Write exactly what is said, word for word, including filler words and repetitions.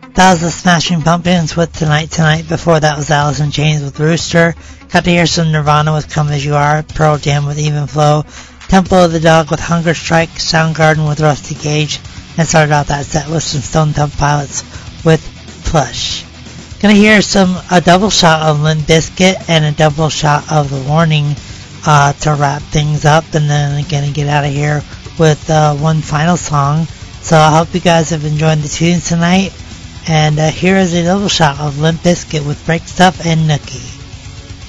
That was the Smashing Pumpkins with Tonight Tonight. Before that was Alice in Chains with Rooster. Got to hear some Nirvana with Come As You Are, Pearl Jam with Even Flow, Temple of the Dog with Hunger Strike, Soundgarden with Rusty Cage, and started out that set with some Stone Temple Pilots with Plush. Gonna hear some a double shot of Limp Bizkit and a double shot of The Warning uh, to wrap things up, and then gonna get out of here with uh, one final song. So I hope you guys have enjoyed the tunes tonight. And uh, here is a double shot of Limp Bizkit with Break Stuff and Nookie.